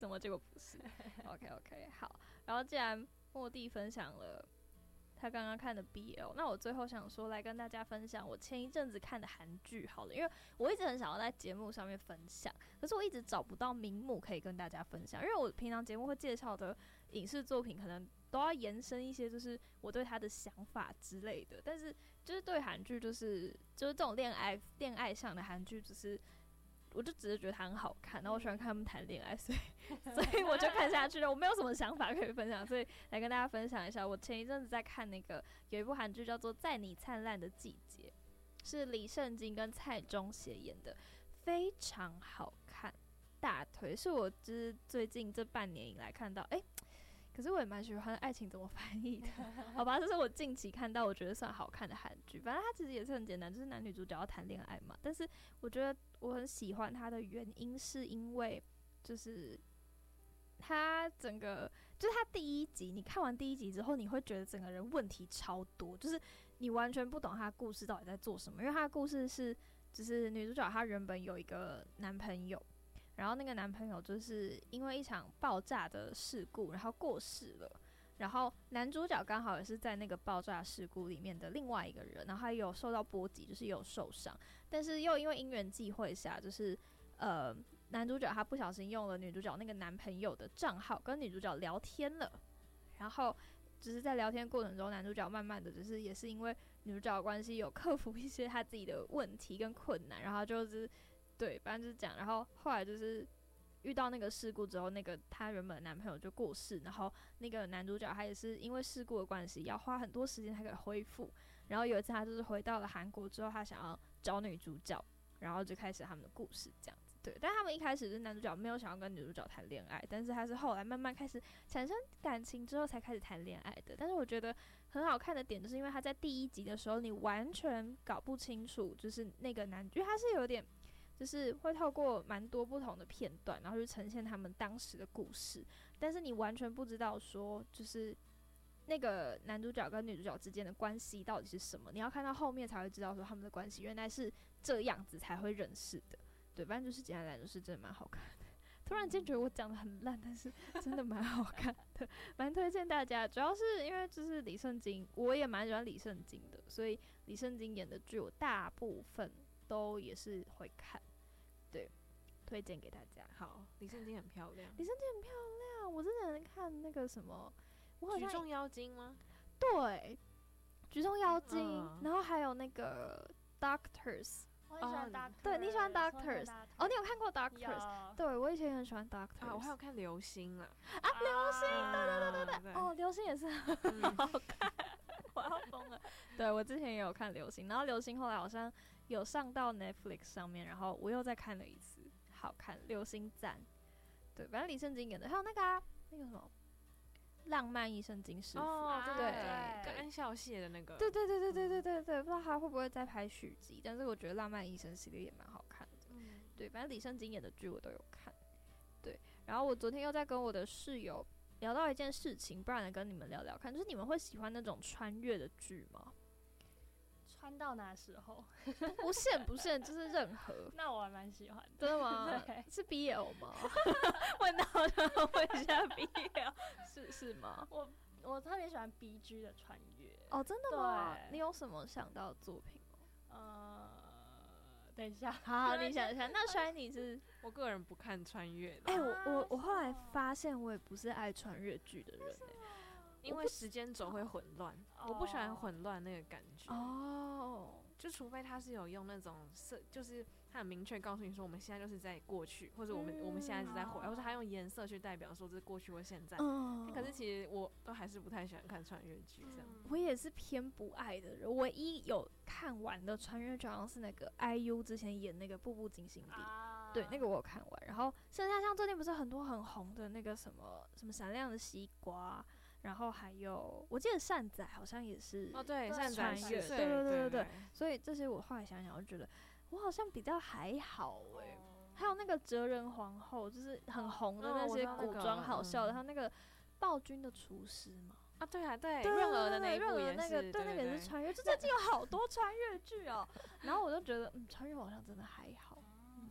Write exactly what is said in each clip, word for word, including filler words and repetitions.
怎么结果不是？OK OK 好，然后既然莫蒂分享了他刚刚看的 B L， 那我最后想说来跟大家分享我前一阵子看的韩剧好了，因为我一直很想要在节目上面分享，可是我一直找不到名目可以跟大家分享，因为我平常节目会介绍的影视作品可能都要延伸一些就是我对他的想法之类的，但是就是对韩剧就是就是这种恋爱恋爱上的韩剧，就是我就只是觉得它很好看，然后我喜欢看他们谈恋爱，所以所以我就看下去了。我没有什么想法可以分享，所以来跟大家分享一下。我前一阵子在看那个有一部韩剧叫做《在你灿烂的季节》，是李圣经跟蔡中协演的，非常好看，大推。是我就是最近这半年以来看到，哎、欸。可是我也蛮喜欢爱情怎么翻译的，好吧，这是我近期看到我觉得算好看的韩剧。反正它其实也是很简单，就是男女主角要谈恋爱嘛。但是我觉得我很喜欢它的原因，是因为就是它整个就是它第一集，你看完第一集之后，你会觉得整个人问题超多，就是你完全不懂他的故事到底在做什么。因为他的故事是，就是女主角她原本有一个男朋友。然后那个男朋友就是因为一场爆炸的事故，然后过世了。然后男主角刚好也是在那个爆炸事故里面的另外一个人，然后他也有受到波及，就是也有受伤，但是又因为因缘际会下，就是呃男主角他不小心用了女主角那个男朋友的账号跟女主角聊天了，然后只是在聊天过程中，男主角慢慢的就是也是因为女主角的关系有克服一些他自己的问题跟困难，然后就是对，反正就是这样。然后后来就是遇到那个事故之后，那个她原本的男朋友就过世，然后那个男主角他也是因为事故的关系，要花很多时间才可以恢复。然后有一次他就是回到了韩国之后，他想要找女主角，然后就开始他们的故事这样子。对，但他们一开始是男主角没有想要跟女主角谈恋爱，但是他是后来慢慢开始产生感情之后才开始谈恋爱的。但是我觉得很好看的点就是因为他在第一集的时候，你完全搞不清楚，就是那个男，因为他是有点。就是会透过蛮多不同的片段，然后去呈现他们当时的故事，但是你完全不知道说，就是那个男主角跟女主角之间的关系到底是什么。你要看到后面才会知道说他们的关系原来是这样子才会认识的。对，反正就是简单来说是真的蛮好看的。突然间觉得我讲的很烂，但是真的蛮好看的，蛮推荐大家。主要是因为就是李圣经，我也蛮喜欢李圣经的，所以李圣经演的剧我大部分都也是会看。对，推荐给大家。 好，李圣经很漂亮， 李圣经很漂亮。我之前看那个什么，我好像举重妖精吗？ 对，举重妖精、 嗯， 然后还有那个 Doctors。 我很喜欢 Doctors，、哦、 对，你喜欢 Doctors？ 哦，你有看过 Doctors？ 对，我以前也很喜欢 Doctors。 啊，我还有看流星啦。 啊，流星， 啊、 对对对对对，哦，流星也是很好看。嗯我要疯了！对，我之前也有看流星，然后流星后来好像有上到 Netflix 上面，然后我又再看了一次，好看，流星赞。对，反正李圣经演的，还有那个啊，那个什么浪漫医生金师傅， 哦，对对对，跟安孝燮的那个， 对对对对对对对对，不知道他会不会再拍续集，但是我觉得浪漫医生系列也蛮好看的。嗯，对，反正李圣经演的剧我都有看。对，然后我昨天又在跟我的室友聊到一件事情，不然来跟你们聊聊看，就是你们会喜欢那种穿越的剧吗？ 穿到哪时候？ 不限不限，就是任何。 那我还蛮喜欢的。 真的吗？是 B L 吗？问到就问一下 B L， 是是吗？ 我我特别喜欢 B G 的穿越。 哦，真的吗？你有什么想到的作品吗？ 呃，等一下， 好好，你想一下。那 Shiny 是？ 我个人不看穿越的。 哎、欸，我我我后来发现，我也不是爱穿越剧的人哎、欸。 因为时间轴会混乱，我不喜欢混乱那个感觉。哦，就除非他是有用那种色，就是他很明确告诉你说我们现在就是在过去，或者我们、嗯、我们现在是在回来，或者他用颜色去代表说这是过去或现在。嗯，可是其实我都还是不太喜欢看穿越剧这样、嗯。 我也是偏不爱的人，唯一有看完的穿越剧好像是那个 I U 之前演那个《步步惊心地》啊，对，那个我有看完。然后剩下像最近不是很多很红的那个什么什么闪亮的西瓜。然后还有，我记得善仔好像也是哦，对，善仔穿越，对对对对对，所以这些我后来想想，我就觉得我好像比较还好哎、欸。哦、还有那个哲人皇后，就是很红的那些古装好笑的，还有那个暴君的厨师嘛。 啊，对啊，对，润儿的那一部也是， 那个对，那个也是穿越，就最近有好多穿越剧哦。然后我就觉得，嗯，穿越好像真的还好。 嗯，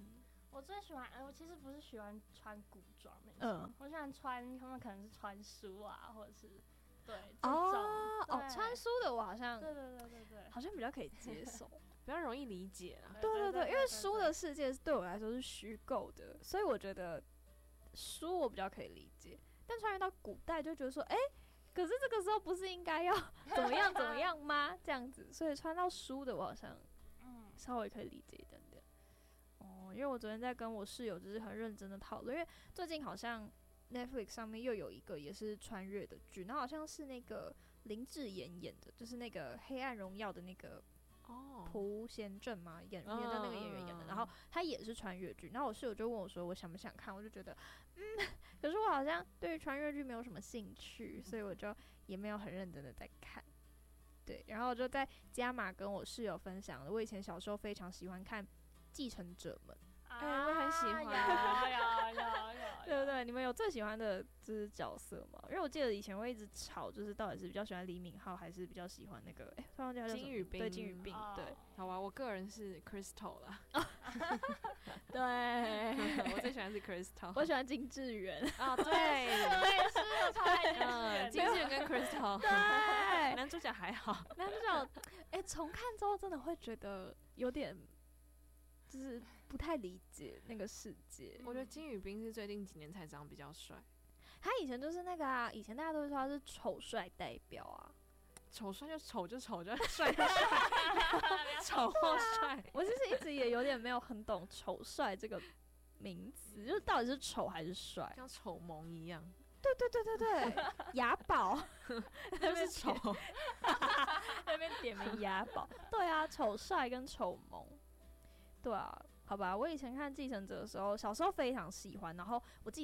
我最喜欢，哎、我其实不是喜欢穿古装那种， 嗯我喜欢穿他们可能是穿书啊，或者是对这种哦哦， 对穿书的我好像对对对对对， 好像比较可以接受。 比较容易理解啦。 对对对，因为书对的世界对我来说是虚构的，所以我觉得书我比较可以理解。但穿越到古代就觉得说，哎、可是这个时候不是应该要怎么样怎么样吗？这样子，所以穿到书的我好像嗯稍微可以理解一点点。哦，因为我昨天在跟我室友就是很认真的讨论，因为最近好像 Netflix 上面又有一个也是穿越的剧，然后好像是那个林志妍演的，就是那个《黑暗荣耀》的那个哦， 朴贤镇嘛，演演嗯的那个演员演的， 嗯然后他也是穿越剧，然后我室友就问我说我想不想看，我就觉得嗯，可是我好像对于穿越剧没有什么兴趣，所以我就也没有很认真的在看。对，然后我就在加码跟我室友分享了，我以前小时候非常喜欢看《继承者们》， 哎我很喜欢啊有有有有， 对不对？你们有最喜欢的就是角色吗？因为我记得以前会一直吵，就是到底是比较喜欢李敏镐，还是比较喜欢那个哎，突然忘记他叫什么金宇彬对，金宇彬， 哦对好吧，我个人是 Crystal 啦， 对， 我最喜欢是 Crystal。 我喜欢金智媛， 啊，对， 我也是，我超爱嗯， 金智媛金智媛跟 Crystal， 对， 男主角还好， 男主角，哎，重看之后真的会觉得有点，就是不太理解那个世界。 我觉得金宇彬是最近几年才长比较帅， 他以前就是那个啊，以前大家都会说他是丑帅代表啊。 丑帅就丑就丑就帅就帅，丑或帅。 我其实一直也有点没有很懂丑帅这个名词，就是到底是丑还是帅？ 像丑萌一样， 对对对对对，雅宝就是丑。 那边点名雅宝，对啊，丑帅跟丑萌，对啊，好吧，我以前看《继承者》的时候，小时候非常喜欢，然后我记